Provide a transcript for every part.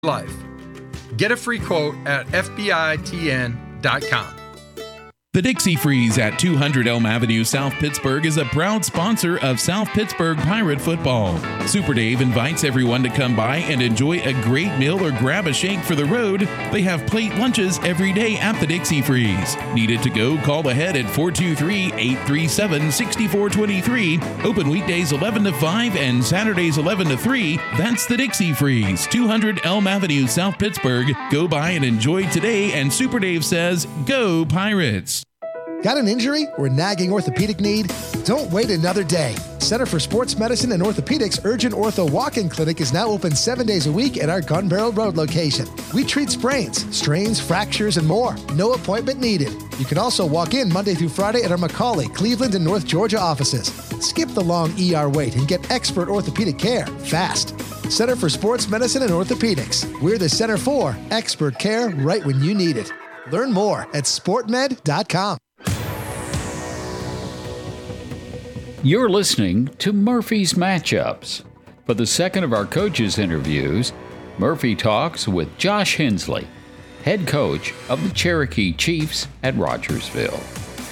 life. Get a free quote at FBITN.com. The Dixie Freeze at 200 Elm Avenue, South Pittsburgh is a proud sponsor of South Pittsburgh Pirate football. Super Dave invites everyone to come by and enjoy a great meal or grab a shake for the road. They have plate lunches every day at the Dixie Freeze. Needed to go? Call ahead at 423-837-6423. Open weekdays 11 to 5 and Saturdays 11 to 3. That's the Dixie Freeze, 200 Elm Avenue, South Pittsburgh. Go by and enjoy today, and Super Dave says, go Pirates! Got an injury or a nagging orthopedic need? Don't wait another day. Center for Sports Medicine and Orthopedics Urgent Ortho Walk-In Clinic is now open 7 days a week at our Gun Barrel Road location. We treat sprains, strains, fractures, and more. No appointment needed. You can also walk in Monday through Friday at our McCauley, Cleveland, and North Georgia offices. Skip the long ER wait and get expert orthopedic care fast. Center for Sports Medicine and Orthopedics. We're the center for expert care right when you need it. Learn more at sportmed.com. You're listening to Murphy's Matchups. For the second of our coaches' interviews, Murphy talks with Josh Hensley, head coach of the Cherokee Chiefs at Rogersville.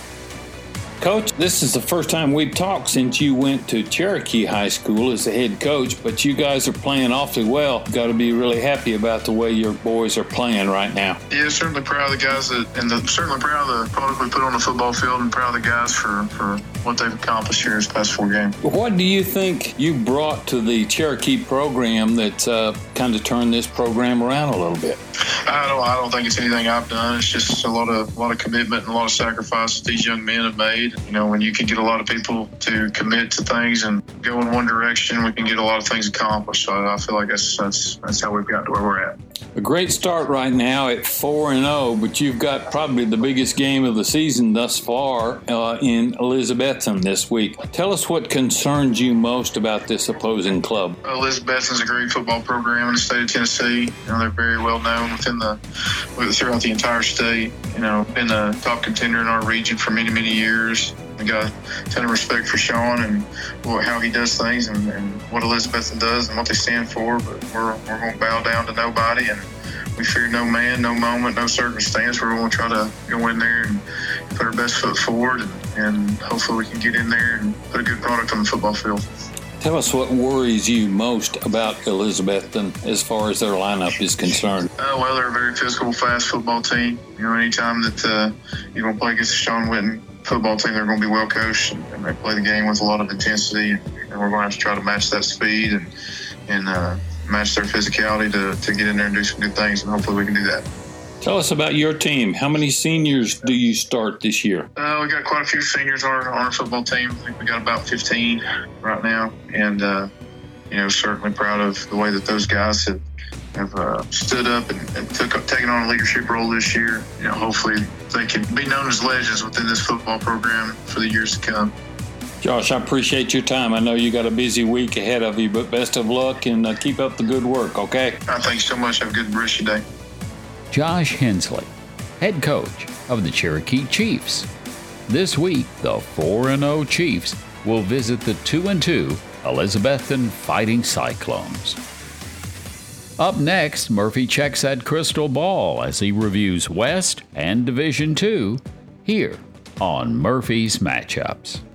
Coach, this is the first time we've talked since you went to Cherokee High School as the head coach, but you guys are playing awfully well. Got to be really happy about the way your boys are playing right now. Yeah, certainly proud of the guys certainly proud of the product we put on the football field, and proud of the guys for what they've accomplished here this past 4 games. What do you think you brought to the Cherokee program that kind of turned this program around a little bit? I don't think it's anything I've done. It's just a lot of commitment and a lot of sacrifice that these young men have made. You know, when you can get a lot of people to commit to things and go in one direction, we can get a lot of things accomplished. So I feel like that's how we've gotten to where we're at. A great start right now at 4-0, but you've got probably the biggest game of the season thus far in Elizabethton this week. Tell us what concerns you most about this opposing club. Elizabethton's a great football program in the state of Tennessee. You know, they're very well known throughout the entire state. You know, been a top contender in our region for many, many years. I got a ton of respect for Sean and how he does things and what Elizabethton does and what they stand for. But we're going to bow down to nobody, and we fear no man, no moment, no circumstance. We're going to try to go in there and put our best foot forward, and hopefully we can get in there and put a good product on the football field. Tell us what worries you most about Elizabethton as far as their lineup is concerned. Well, they're a very physical, fast football team. You know, anytime that you're going to play against the Sean Witten football team, they're going to be well coached, and they play the game with a lot of intensity, and we're going to have to try to match that speed and match their physicality to get in there and do some good things, and hopefully we can do that. Tell us about your team. How many seniors do you start this year? We got quite a few seniors on our football team. I think we got about 15 right now, and you know, certainly proud of the way that those guys have stood up and taken on a leadership role this year. You know, hopefully they can be known as legends within this football program for the years to come. Josh, I appreciate your time. I know you got a busy week ahead of you, but best of luck and keep up the good work, okay? Thank you so much. Have a good rest of your day. Josh Hensley, head coach of the Cherokee Chiefs. This week, the 4-0 Chiefs will visit the 2-2 Elizabethton Fighting Cyclones. Up next, Murphy checks that crystal ball as he reviews West and Division II here on Murphy's Matchups.